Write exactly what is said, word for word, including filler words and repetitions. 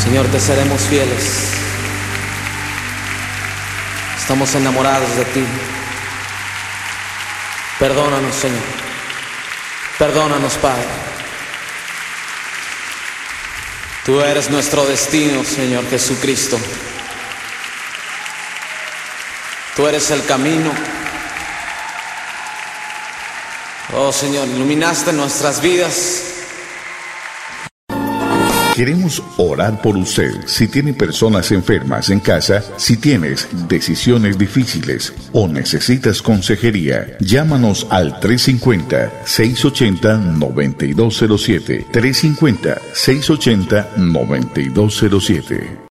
Señor, te seremos fieles. Estamos enamorados de ti. Perdónanos, Señor. Perdónanos, Padre. Tú eres nuestro destino, Señor Jesucristo. Tú eres el camino. Oh, Señor, iluminaste nuestras vidas. Queremos orar por usted. Si tiene personas enfermas en casa, si tienes decisiones difíciles o necesitas consejería, llámanos al tres cinco cero, seis ocho cero, nueve dos cero siete. tres cinco cero, seis ocho cero, nueve dos cero siete.